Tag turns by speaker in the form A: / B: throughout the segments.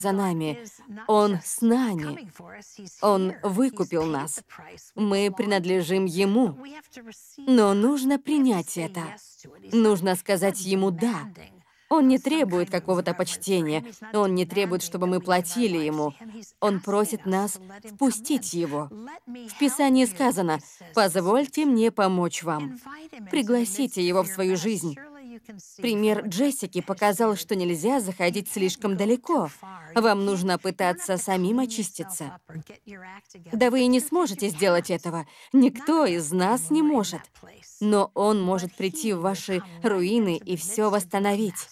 A: за нами. Он с нами. Он выкупил нас. Мы принадлежим Ему. Но нужно принять это. Нужно сказать Ему «да». Он не требует какого-то почтения. Он не требует, чтобы мы платили Ему. Он просит нас впустить Его. В Писании сказано: «Позвольте мне помочь вам». Пригласите Его в свою жизнь. Пример Джессики показал, что нельзя заходить слишком далеко. Вам нужно пытаться самим очиститься. Да вы и не сможете сделать этого. Никто из нас не может. Но Он может прийти в ваши руины и все восстановить.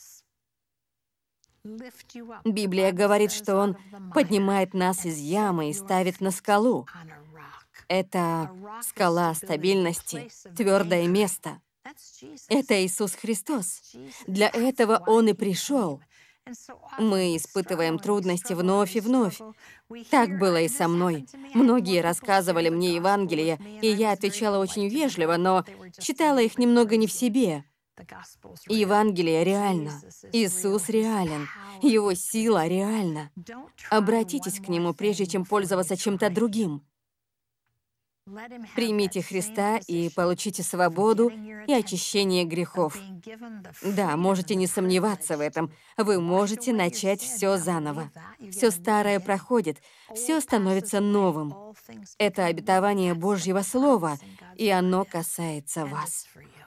A: Библия говорит, что Он поднимает нас из ямы и ставит на скалу. Это скала стабильности, твердое место. Это Иисус Христос. Для этого Он и пришел. Мы испытываем трудности вновь и вновь. Так было и со мной. Многие рассказывали мне Евангелие, и я отвечала очень вежливо, но читала их немного не в себе. Евангелие реально. Иисус реален. Его сила реальна. Обратитесь к Нему, прежде чем пользоваться чем-то другим. Примите Христа и получите свободу и очищение грехов. Да, можете не сомневаться в этом. Вы можете начать все заново. Все старое проходит, все становится новым. Это обетование Божьего Слова, и оно касается вас.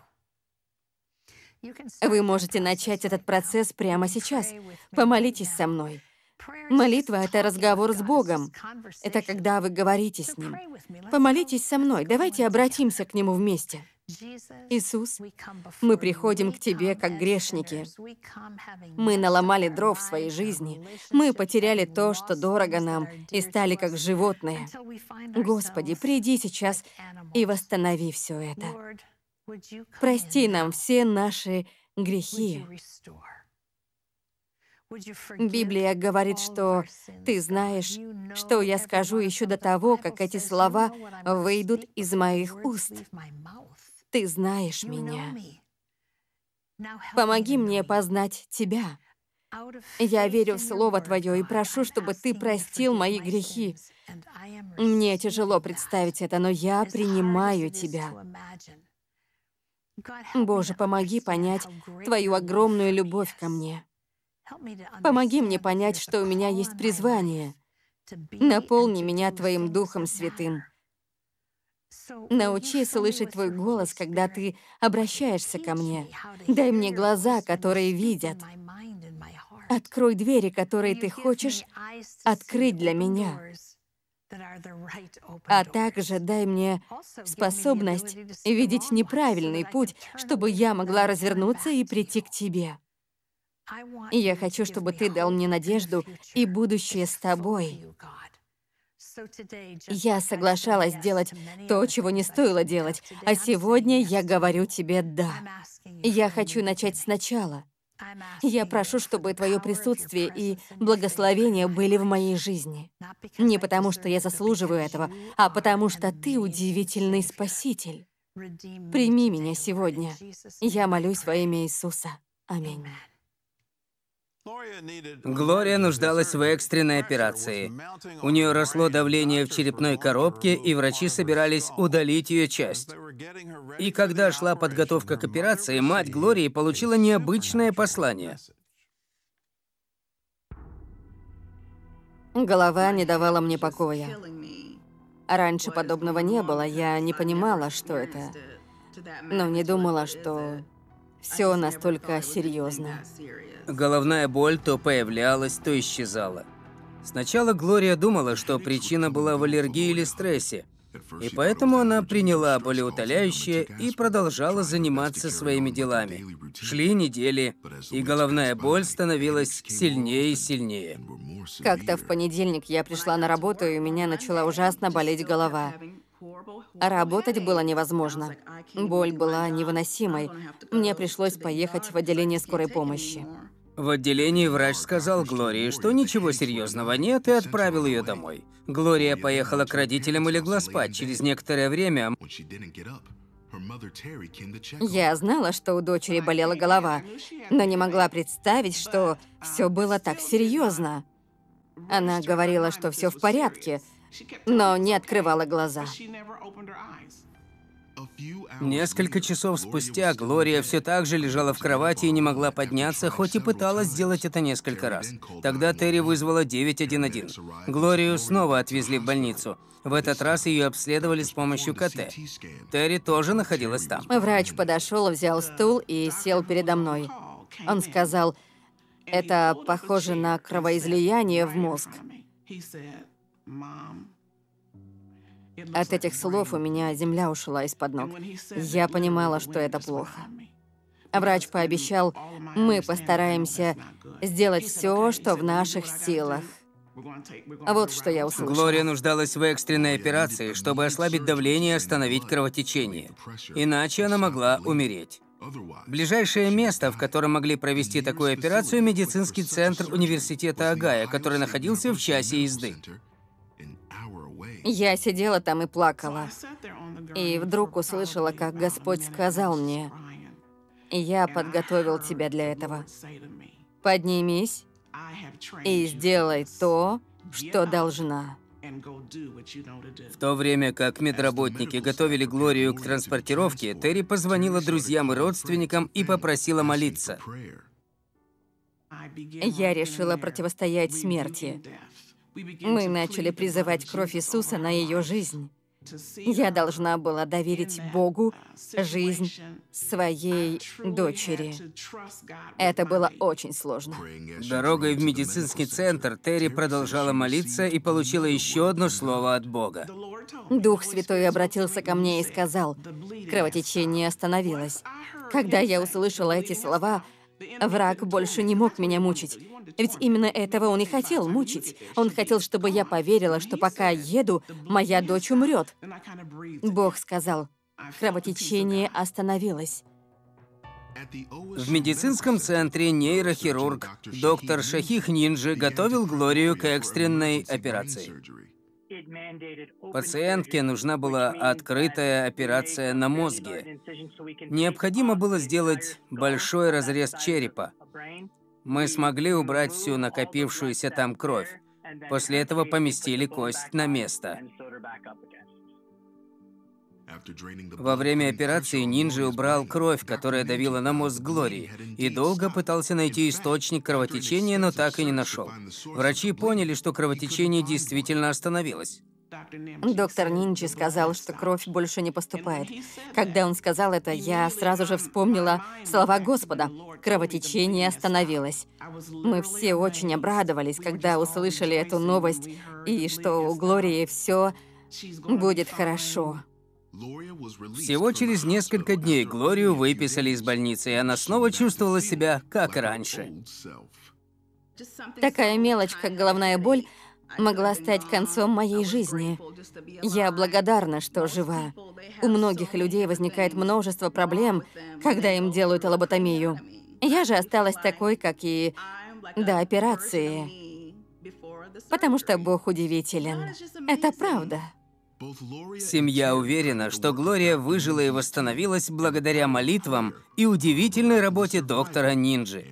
A: Вы можете начать этот процесс прямо сейчас. Помолитесь со мной. Молитва — это разговор с Богом. Это когда вы говорите с Ним. Помолитесь со мной. Давайте обратимся к Нему вместе. Иисус, мы приходим к Тебе как грешники. Мы наломали дров в своей жизни. Мы потеряли то, что дорого нам, и стали как животные. Господи, приди сейчас и восстанови все это. Прости нам все наши грехи. Библия говорит, что Ты знаешь, что я скажу еще до того, как эти слова выйдут из моих уст. Ты знаешь меня. Помоги мне познать Тебя. Я верю в Слово Твое и прошу, чтобы Ты простил мои грехи. Мне тяжело представить это, но я принимаю Тебя. Боже, помоги понять Твою огромную любовь ко мне. Помоги мне понять, что у меня есть призвание. Наполни меня Твоим Духом Святым. Научи слышать Твой голос, когда Ты обращаешься ко мне. Дай мне глаза, которые видят. Открой двери, которые Ты хочешь открыть для меня. А также дай мне способность видеть неправильный путь, чтобы я могла развернуться и прийти к Тебе. И я хочу, чтобы Ты дал мне надежду и будущее с Тобой. Я соглашалась делать то, чего не стоило делать, а сегодня я говорю Тебе «да». Я хочу начать сначала. Я прошу, чтобы Твое присутствие и благословение были в моей жизни. Не потому, что я заслуживаю этого, а потому что Ты удивительный Спаситель. Прими меня сегодня. Я молюсь во имя Иисуса. Аминь.
B: Глория нуждалась в экстренной операции. У нее росло давление в черепной коробке, и врачи собирались удалить ее часть. И когда шла подготовка к операции, мать Глории получила необычное послание.
A: Голова не давала мне покоя. Раньше подобного не было, я не понимала, что это, но не думала, что все настолько серьезно.
B: Головная боль то появлялась, то исчезала. Сначала Глория думала, что причина была в аллергии или стрессе, и поэтому она приняла болеутоляющее и продолжала заниматься своими делами. Шли недели, и головная боль становилась сильнее и сильнее.
A: Как-то в понедельник я пришла на работу, и у меня начала ужасно болеть голова. А работать было невозможно. Боль была невыносимой. Мне пришлось поехать в отделение скорой помощи.
B: В отделении врач сказал Глории, что ничего серьезного нет, и отправил ее домой. Глория поехала к родителям и легла спать. Через некоторое время
A: Я знала, что у дочери болела голова, но не могла представить, что все было так серьезно. Она говорила, что все в порядке, но не открывала глаза.
B: Несколько часов спустя Глория все так же лежала в кровати и не могла подняться, хоть и пыталась сделать это несколько раз. Тогда Терри вызвала 911. Глорию снова отвезли в больницу. В этот раз ее обследовали с помощью КТ. Терри тоже находилась там.
A: Врач подошел, взял стул и сел передо мной. Он сказал, это похоже на кровоизлияние в мозг. От этих слов у меня земля ушла из-под ног. Я понимала, что это плохо. Врач пообещал, мы постараемся сделать все, что в наших силах. Вот что я услышала.
B: Глория нуждалась в экстренной операции, чтобы ослабить давление и остановить кровотечение. Иначе она могла умереть. Ближайшее место, в котором могли провести такую операцию, медицинский центр университета Огайо, который находился в часе езды.
A: Я сидела там и плакала. И вдруг услышала, как Господь сказал мне, «Я подготовил тебя для этого. Поднимись и сделай то, что должна».
B: В то время как медработники готовили Глорию к транспортировке, Терри позвонила друзьям и родственникам и попросила молиться.
A: Я решила противостоять смерти. Мы начали призывать кровь Иисуса на ее жизнь. Я должна была доверить Богу жизнь своей дочери. Это было очень сложно.
B: Дорогой в медицинский центр Терри продолжала молиться и получила еще одно слово от Бога.
A: Дух Святой обратился ко мне и сказал, кровотечение остановилось. Когда я услышала эти слова, враг больше не мог меня мучить. Ведь именно этого он и хотел мучить. Он хотел, чтобы я поверила, что пока еду, моя дочь умрет. Бог сказал, кровотечение остановилось.
B: В медицинском центре нейрохирург доктор Шахих Нинджи готовил Глорию к экстренной операции. Пациентке нужна была открытая операция на мозге. Необходимо было сделать большой разрез черепа. Мы смогли убрать всю накопившуюся там кровь. После этого поместили кость на место. Во время операции Нинджи убрал кровь, которая давила на мозг Глории, и долго пытался найти источник кровотечения, но так и не нашел. Врачи поняли, что кровотечение действительно остановилось.
A: Доктор Нинджи сказал, что кровь больше не поступает. Когда он сказал это, я сразу же вспомнила слова Господа. Кровотечение остановилось. Мы все очень обрадовались, когда услышали эту новость, и что у Глории все будет хорошо.
B: Всего через несколько дней Глорию выписали из больницы, и она снова чувствовала себя как раньше.
A: Такая мелочь, как головная боль, могла стать концом моей жизни. Я благодарна, что жива. У многих людей возникает множество проблем, когда им делают лоботомию. Я же осталась такой, как и до операции. Потому что Бог удивителен. Это правда.
B: Семья уверена, что Глория выжила и восстановилась благодаря молитвам и удивительной работе доктора Нинджи.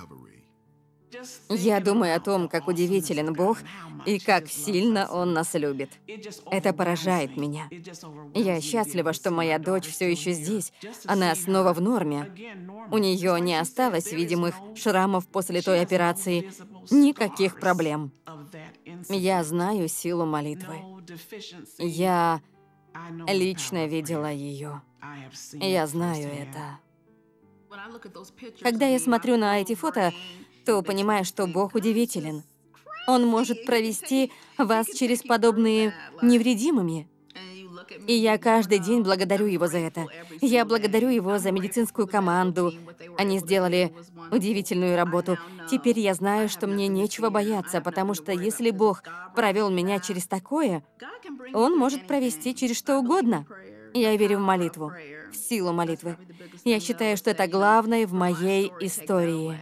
A: Я думаю о том, как удивителен Бог и как сильно Он нас любит. Это поражает меня. Я счастлива, что моя дочь все еще здесь. Она снова в норме. У нее не осталось видимых шрамов после той операции. Никаких проблем. Я знаю силу молитвы. Я лично видела ее. Я знаю это. Когда я смотрю на эти фото, то понимаю, что Бог удивителен. Он может провести вас через подобные невредимыми. И я каждый день благодарю Его за это. Я благодарю Его за медицинскую команду. Они сделали удивительную работу. Теперь я знаю, что мне нечего бояться, потому что если Бог провел меня через такое, Он может провести через что угодно. Я верю в молитву, в силу молитвы. Я считаю, что это главное в моей истории.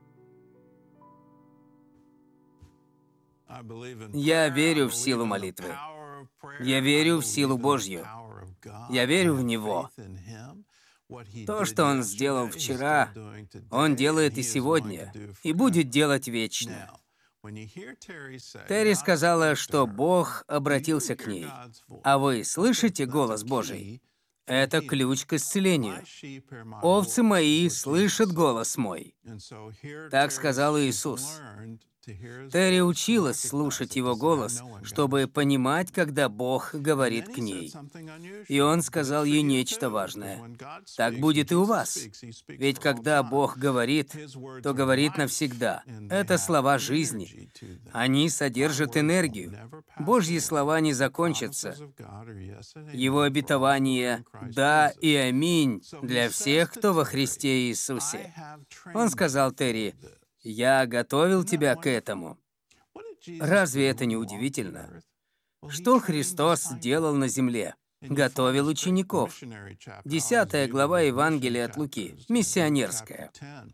B: Я верю в силу молитвы. Я верю в силу Божью. Я верю в Него. То, что Он сделал вчера, Он делает и сегодня, и будет делать вечно. Терри сказала, что Бог обратился к ней. А вы слышите голос Божий? Это ключ к исцелению. «Овцы мои слышат голос мой». Так сказал Иисус. Терри училась слушать его голос, чтобы понимать, когда Бог говорит к ней. И он сказал ей нечто важное. Так будет и у вас. Ведь когда Бог говорит, то говорит навсегда. Это слова жизни. Они содержат энергию. Божьи слова не закончатся. Его обетование «да» и «аминь» для всех, кто во Христе Иисусе. Он сказал Терри: «Я готовил тебя к этому». Разве это не удивительно? Что Христос сделал на земле? Готовил учеников. 10 глава Евангелия от Луки, миссионерская.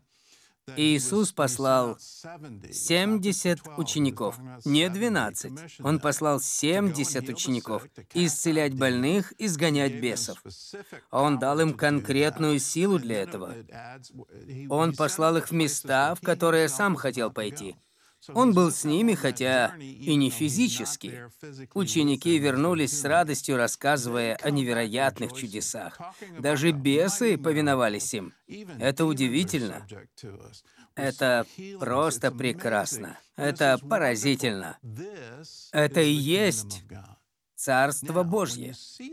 B: Иисус послал 70 учеников, не 12. Он послал 70 учеников исцелять больных, изгонять бесов. Он дал им конкретную силу для этого. Он послал их в места, в которые сам хотел пойти. Он был с ними, хотя и не физически. Ученики вернулись с радостью, рассказывая о невероятных чудесах. Даже бесы повиновались им. Это удивительно. Это просто прекрасно. Это поразительно. Это и есть Царство Божье.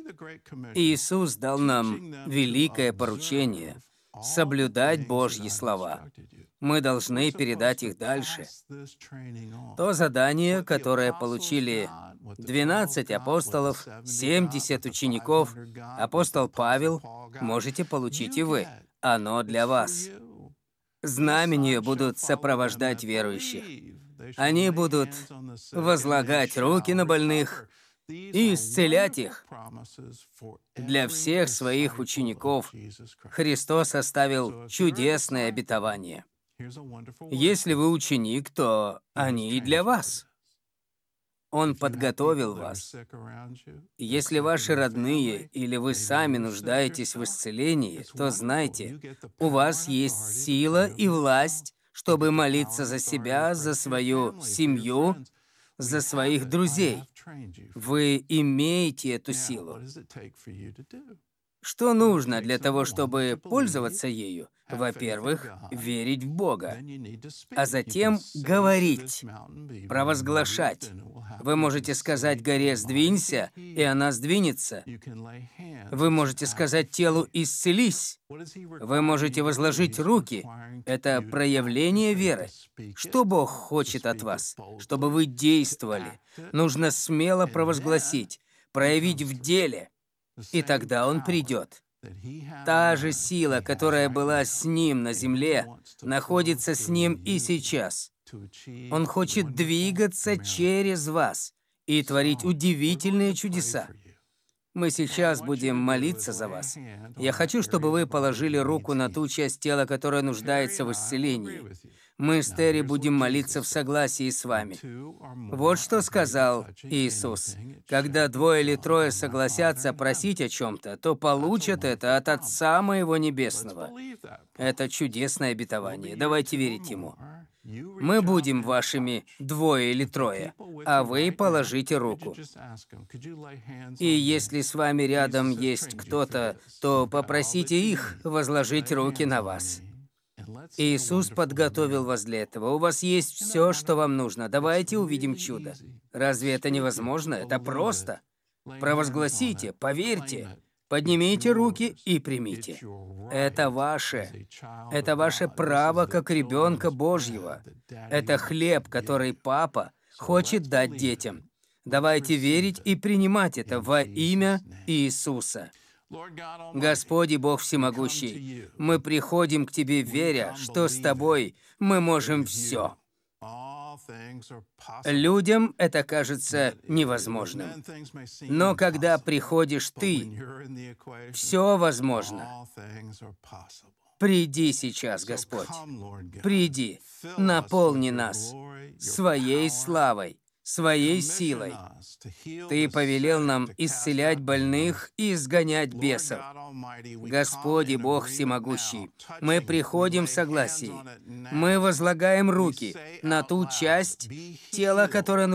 B: Иисус дал нам великое поручение — соблюдать Божьи слова. Мы должны передать их дальше. То задание, которое получили 12 апостолов, 70 учеников, апостол Павел, можете получить и вы. Оно для вас. Знамения будут сопровождать верующих. Они будут возлагать руки на больных и исцелять их. Для всех своих учеников Христос оставил чудесное обетование. Если вы ученик, то они и для вас. Он подготовил вас. Если ваши родные или вы сами нуждаетесь в исцелении, то знайте, у вас есть сила и власть, чтобы молиться за себя, за свою семью, за своих друзей. Вы имеете эту силу. Что нужно для того, чтобы пользоваться ею? Во-первых, верить в Бога, а затем говорить, провозглашать. Вы можете сказать горе «сдвинься», и она сдвинется. Вы можете сказать телу «исцелись». Вы можете возложить руки. Это проявление веры. Что Бог хочет от вас? Чтобы вы действовали. Нужно смело провозгласить, проявить в деле, и тогда Он придет. Та же сила, которая была с Ним на земле, находится с Ним и сейчас. Он хочет двигаться через вас и творить удивительные чудеса. Мы сейчас будем молиться за вас. Я хочу, чтобы вы положили руку на ту часть тела, которая нуждается в исцелении. Мы с Терри будем молиться в согласии с вами. Вот что сказал Иисус. Когда 2 или 3 согласятся просить о чем-то, то получат это от Отца Моего Небесного. Это чудесное обетование. Давайте верить Ему. Мы будем вашими 2 или 3, а вы положите руку. И если с вами рядом есть кто-то, то попросите их возложить руки на вас. Иисус подготовил вас для этого. У вас есть все, что вам нужно. Давайте увидим чудо. Разве это невозможно? Это просто. Провозгласите, поверьте. Поднимите руки и примите. Это ваше. Это ваше право как ребенка Божьего. Это хлеб, который Папа хочет дать детям. Давайте верить и принимать это во имя Иисуса. Господи Бог Всемогущий, мы приходим к Тебе, веря, что с Тобой мы можем все. Людям это кажется невозможным. Но когда приходишь Ты, все возможно. Приди сейчас, Господь. Приди, наполни нас своей славой, своей силой. Ты повелел нам исцелять больных и изгонять бесов. Господи, Бог всемогущий, мы приходим в согласии. Мы возлагаем руки на ту часть тела, которая